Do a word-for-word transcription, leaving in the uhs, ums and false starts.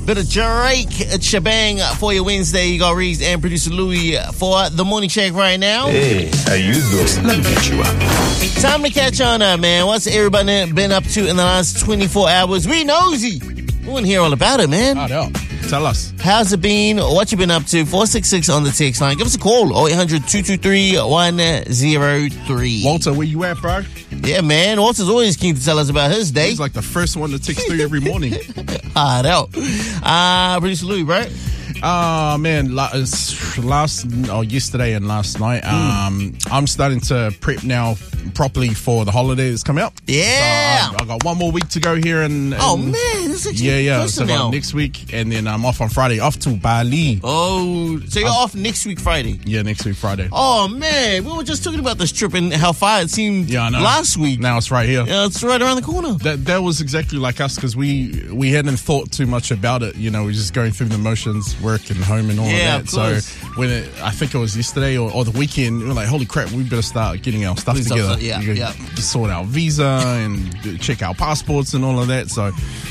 Bit of Drake shebang for your Wednesday. You got Reeves and producer Louie for the morning check right now. Hey, how you doing? Let me get you up. Time to catch on up, man. What's everybody been up to in the last twenty-four hours? We nosy. We want to hear all about it, man. I know. Tell us. How's it been? What you been up to? four six six on the text line. Give us a call. oh eight hundred, two two three, one oh three. Walter, where you at, bro? Yeah, man. Walter's always keen to tell us about his day. He's like the first one to text through every morning. I know. Uh, producer Louie, right? Oh, man. Last, or yesterday and last night, um, mm. I'm starting to prep now properly for the holiday that's come out. Yeah. So, um, I got one more week to go here. and, and Oh, man. This is Yeah, yeah. close So I now. got next week, and then I'm off on Friday, off to Bali. Oh, so you're Um, off next week, Friday? Yeah, next week, Friday. Oh, man. We were just talking about this trip and how far it seemed Yeah, I know. last week. Now it's right here. Yeah, it's right around the corner. That that was exactly like us, because we we hadn't thought too much about it. You know, we're just going through the motions, work and home and all Yeah, of of that. course. So when it, I think it was yesterday or, or the weekend, we were like, holy crap, we better start getting our stuff Please together. also- yeah, We gotta yeah. Sort our visa and check our passports and all of that. So